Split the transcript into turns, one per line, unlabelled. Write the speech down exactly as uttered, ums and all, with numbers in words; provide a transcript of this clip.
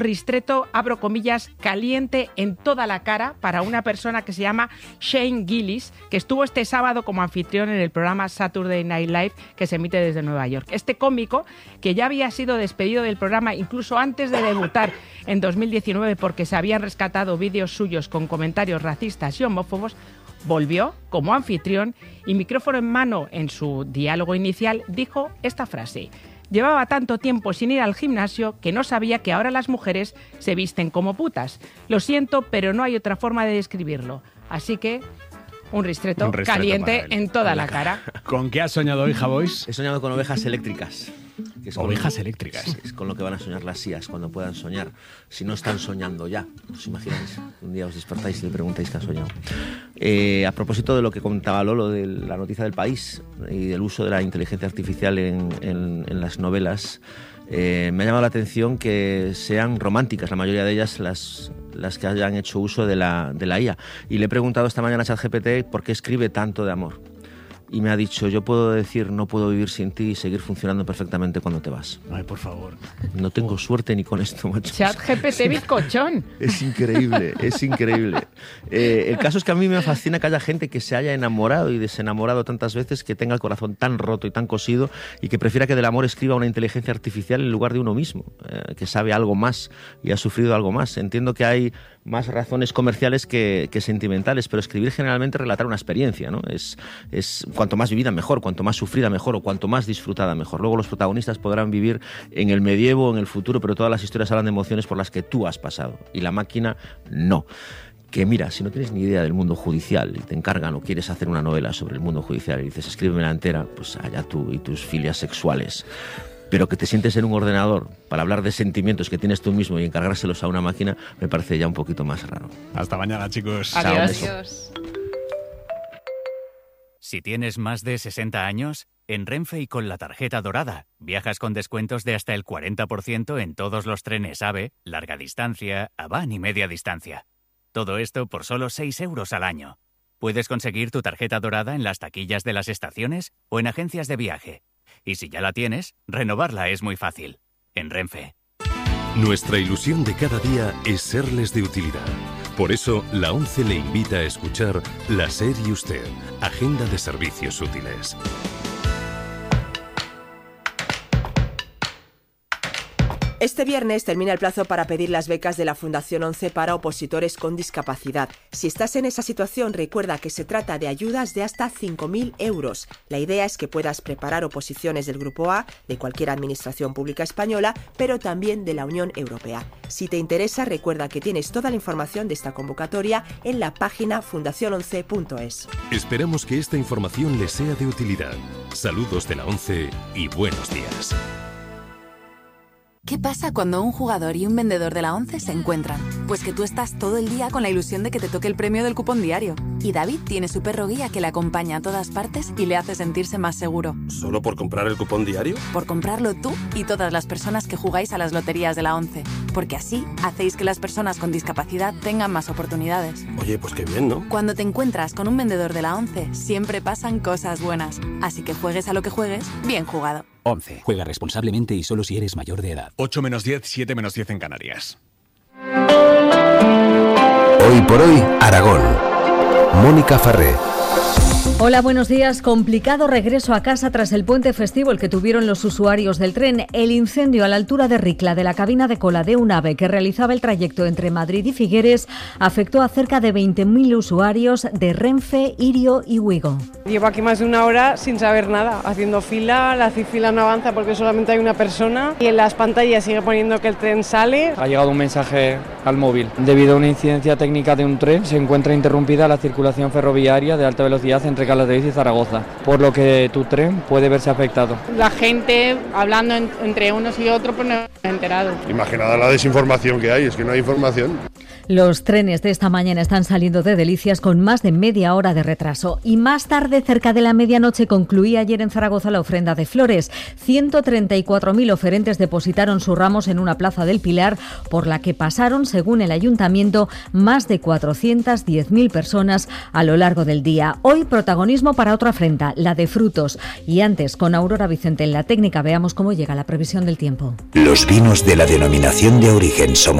ristretto, abro comillas, caliente en toda la cara para una persona que se llama Shane Gillis, que estuvo este sábado como anfitrión en el programa Saturday Night Live que se emite desde Nueva York. Este cómico, que ya había sido despedido del programa incluso antes de debutar en dos mil diecinueve porque se habían rescatado vídeos suyos con comentarios racistas y homófobos, volvió como anfitrión y, micrófono en mano en su diálogo inicial, dijo esta frase: llevaba tanto tiempo sin ir al gimnasio que no sabía que ahora las mujeres se visten como putas. Lo siento, pero no hay otra forma de describirlo. Así que un ristretto, un ristretto caliente en toda la cara.
¿Con qué has soñado hoy, Javois?
He soñado con ovejas eléctricas. Que es
Ovejas
con,
eléctricas.
Sí, es con lo que van a soñar las I As cuando puedan soñar. Si no están soñando ya. ¿Os imagináis? Un día os despertáis y le preguntáis qué ha soñado. Eh, a propósito de lo que contaba Lolo, de la noticia del País y del uso de la inteligencia artificial en, en, en las novelas, eh, me ha llamado la atención que sean románticas, la mayoría de ellas las, las que hayan hecho uso de la, de la I A. Y le he preguntado esta mañana a ChatGPT por qué escribe tanto de amor. Y me ha dicho, yo puedo decir no puedo vivir sin ti y seguir funcionando perfectamente cuando te vas.
Ay, por favor.
No tengo suerte ni con esto, macho.
ChatGPT bizcochón.
Es increíble, es increíble. Eh, el caso es que a mí me fascina que haya gente que se haya enamorado y desenamorado tantas veces, que tenga el corazón tan roto y tan cosido y que prefiera que del amor escriba una inteligencia artificial en lugar de uno mismo, eh, que sabe algo más y ha sufrido algo más. Entiendo que hay más razones comerciales que, que sentimentales, pero escribir generalmente relatar una experiencia, ¿no? Es, es cuanto más vivida mejor, cuanto más sufrida mejor o cuanto más disfrutada mejor. Luego los protagonistas podrán vivir en el medievo o en el futuro, pero todas las historias hablan de emociones por las que tú has pasado y la máquina no. Que mira, si no tienes ni idea del mundo judicial y te encargan o quieres hacer una novela sobre el mundo judicial y dices escríbemela entera, pues allá tú y tus filias sexuales. Pero que te sientes en un ordenador para hablar de sentimientos que tienes tú mismo y encargárselos a una máquina me parece ya un poquito más raro.
Hasta mañana, chicos.
Adiós.
Adiós.
Si tienes más de sesenta años, en Renfe y con la tarjeta dorada, viajas con descuentos de hasta el cuarenta por ciento en todos los trenes AVE, larga distancia, Avan y media distancia. Todo esto por solo seis euros al año. Puedes conseguir tu tarjeta dorada en las taquillas de las estaciones o en agencias de viaje. Y si ya la tienes, renovarla es muy fácil. En Renfe.
Nuestra ilusión de cada día es serles de utilidad. Por eso, la ONCE le invita a escuchar La SER y Usted, Agenda de Servicios Útiles.
Este viernes termina el plazo para pedir las becas de la Fundación ONCE para opositores con discapacidad. Si estás en esa situación, recuerda que se trata de ayudas de hasta cinco mil euros. La idea es que puedas preparar oposiciones del Grupo A, de cualquier administración pública española, pero también de la Unión Europea. Si te interesa, recuerda que tienes toda la información de esta convocatoria en la página fundación once punto es.
Esperamos que esta información les sea de utilidad. Saludos de la ONCE y buenos días.
¿Qué pasa cuando un jugador y un vendedor de la ONCE se encuentran? Pues que tú estás todo el día con la ilusión de que te toque el premio del cupón diario. Y David tiene su perro guía que le acompaña a todas partes y le hace sentirse más seguro.
¿Solo por comprar el cupón diario?
Por comprarlo tú y todas las personas que jugáis a las loterías de la ONCE. Porque así hacéis que las personas con discapacidad tengan más oportunidades.
Oye, pues qué bien, ¿no?
Cuando te encuentras con un vendedor de la ONCE, siempre pasan cosas buenas. Así que juegues a lo que juegues, bien jugado.
ONCE. Juega responsablemente y solo si eres mayor de edad.
ocho menos diez, siete menos diez en Canarias.
Hoy por hoy, Aragón. Mónica Farré.
Hola, buenos días. Complicado regreso a casa tras el puente festivo el que tuvieron los usuarios del tren. El incendio a la altura de Ricla de la cabina de cola de un AVE que realizaba el trayecto entre Madrid y Figueres afectó a cerca de veinte mil usuarios de Renfe, Irio y Wigo.
Llevo aquí más de una hora sin saber nada, haciendo fila, la fila no avanza porque solamente hay una persona y en las pantallas sigue poniendo que el tren sale.
Ha llegado un mensaje al móvil. Debido a una incidencia técnica de un tren, se encuentra interrumpida la circulación ferroviaria de alta velocidad entre Calatrava y Zaragoza, por lo que tu tren puede verse afectado.
La gente hablando en, entre unos y otros pues no he enterado.
Imaginada la desinformación que hay, es que no hay información.
Los trenes de esta mañana están saliendo de Delicias con más de media hora de retraso. Y más tarde, cerca de la medianoche, concluía ayer en Zaragoza la ofrenda de flores. ciento treinta y cuatro mil oferentes depositaron sus ramos en una plaza del Pilar, por la que pasaron, según el ayuntamiento, más de cuatrocientas diez mil personas a lo largo del día. Hoy, protagonismo para otra ofrenda, la de frutos. Y antes, con Aurora Vicente en la técnica, veamos cómo llega la previsión del tiempo.
Los vinos de la denominación de origen Somos